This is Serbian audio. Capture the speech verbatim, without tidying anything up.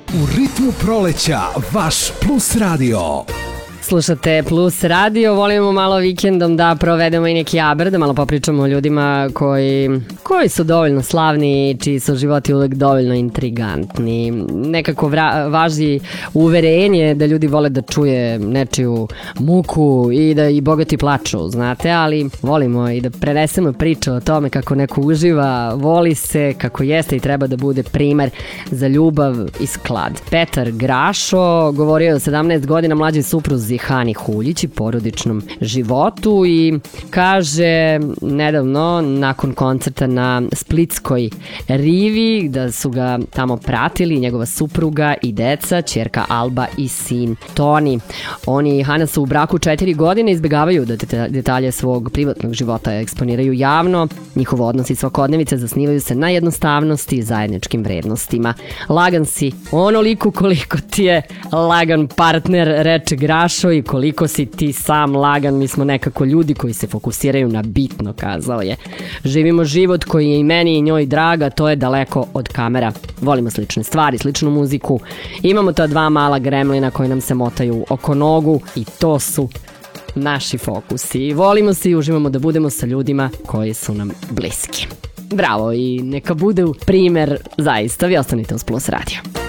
U ritmu proleća, vaš Plus radio. Slušate Plus radio, volimo malo vikendom da provedemo i neki aber, da malo popričamo o ljudima koji, koji su dovoljno slavni, čiji su životi uvek dovoljno intrigantni. Nekako vra, važi uverenje da ljudi vole da čuje nečiju muku i da i bogati plaču, znate, ali volimo i da prenesemo priču o tome kako neko uživa, voli se, kako jeste i treba da bude primer za ljubav i sklad. Petar Grašo govorio je o sedamnaest godina mlađoj supruzi Hani Huljić i porodičnom životu i kaže nedavno nakon koncerta na Splitskoj rivi da su ga tamo pratili njegova supruga i deca, ćerka Alba i sin Toni. Oni i Hana su u braku četiri godine, izbjegavaju da detalje svog privatnog života eksponiraju javno. Njihov odnos i svakodnevice zasnivaju se na jednostavnosti i zajedničkim vrednostima. Lagan si onoliko koliko ti je lagan partner, reče Grašo, i koliko si ti sam lagan, mi smo nekako ljudi koji se fokusiraju na bitno, kazao je. Živimo život koji je i meni i njoj draga, to je daleko od kamera. Volimo slične stvari, sličnu muziku. Imamo ta dva mala gremlina koji nam se motaju oko nogu i to su naši fokusi. Volimo se i uživamo da budemo sa ljudima koji su nam bliski. Bravo i neka bude primer zaista. Vi ostanite uz Plus radio.